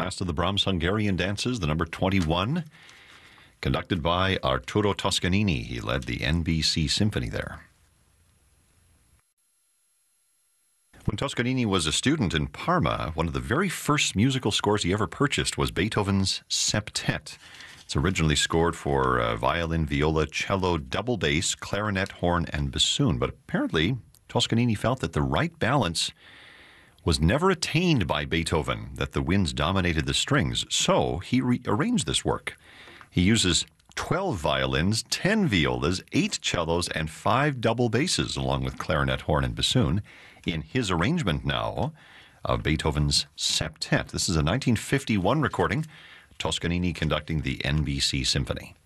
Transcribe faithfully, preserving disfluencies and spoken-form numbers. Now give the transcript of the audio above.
last of the Brahms Hungarian dances, the number twenty-one, conducted by Arturo Toscanini. He led the N B C Symphony there. When Toscanini was a student in Parma, one of the very first musical scores he ever purchased was Beethoven's Septet. It's originally scored for uh, violin, viola, cello, double bass, clarinet, horn, and bassoon. But apparently, Toscanini felt that the right balance was never attained by Beethoven, that the winds dominated the strings. So he rearranged this work. He uses twelve violins, ten violas, eight cellos, and five double basses, along with clarinet, horn, and bassoon, in his arrangement now of Beethoven's Septet. This is a nineteen fifty-one recording, Toscanini conducting the N B C Symphony.